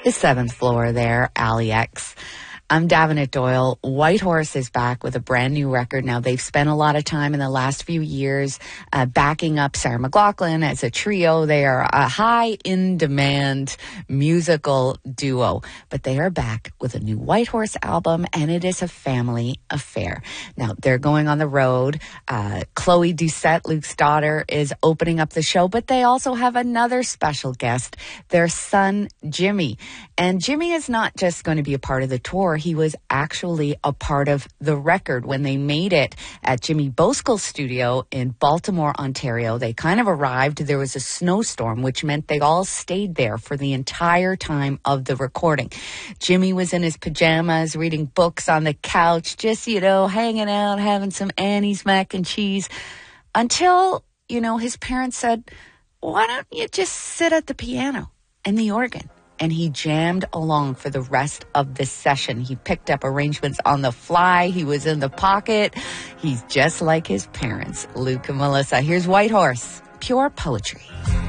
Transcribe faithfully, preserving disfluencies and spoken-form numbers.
the seventh floor there, Alley X. I'm Davenant Doyle. White Horse is back with a brand new record. Now, they've spent a lot of time in the last few years uh, backing up Sarah McLachlan as a trio. They are a high in-demand musical duo, but they are back with a new White Horse album, and it is a family affair. Now, they're going on the road. Uh, Chloe Doucette, Luke's daughter, is opening up the show, but they also have another special guest, their son, Jimmy. And Jimmy is not just going to be a part of the tour. He was actually a part of the record when they made it at Jimmy Boskel's studio in Baltimore, Ontario. They kind of arrived. There was a snowstorm, which meant they all stayed there for the entire time of the recording. Jimmy was in his pajamas, reading books on the couch, just, you know, hanging out, having some Annie's mac and cheese, until, you know, his parents said, why don't you just sit at the piano and the organ? And he jammed along for the rest of the session. He picked up arrangements on the fly. He was in the pocket. He's just like his parents, Luke and Melissa. Here's White Horse, pure poetry.